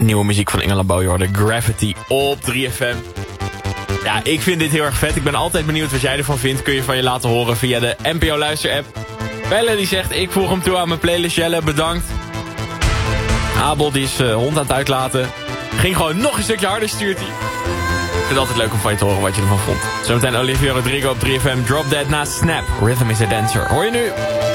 Nieuwe muziek van Engela Bauer, Gravity op 3FM. Ja, ik vind dit heel erg vet. Ik ben altijd benieuwd wat jij ervan vindt. Kun je van je laten horen via de NPO Luister-app. Belle die zegt, ik voeg hem toe aan mijn playlist. Jelle, bedankt. Abel die is hond aan het uitlaten. Ging gewoon nog een stukje harder, stuurt hij. Ik vind het altijd leuk om van je te horen wat je ervan vond. Zometeen Olivia Rodrigo op 3FM. Drop Dead na Snap. Rhythm is a Dancer. Hoor je nu?